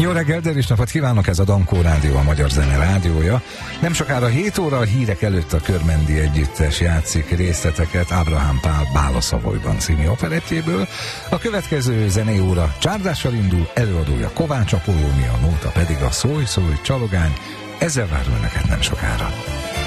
Jó reggel, derűs napot kívánok, ez a Dankó Rádió, a Magyar Zene rádiója. Nem sokára 7 óra a hírek előtt a Körmendi Együttes játszik részleteket Ábrahám Pál Bála Szavolyban című operettjéből. A következő zenei óra csárdással indul, előadója Kovács Apollónia, nóta pedig a Szólj, szólj, csalogány. Ezzel várul neked nem sokára.